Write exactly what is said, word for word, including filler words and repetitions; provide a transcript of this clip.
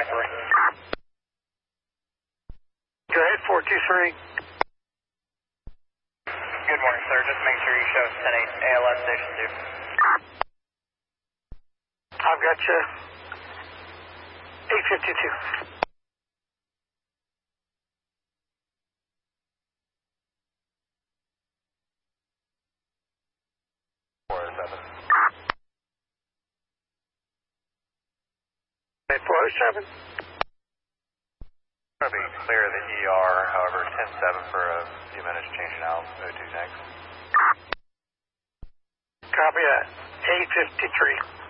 three. Go ahead, four two three. Good morning, sir. Just make sure you show us ten eight A L S Station two. I've got you. eight fifty-two. four oh seven. four oh seven. Going to be clear of the E R, however, ten seven for a few minutes changing out O two tanks. Copy that. eight fifty-three.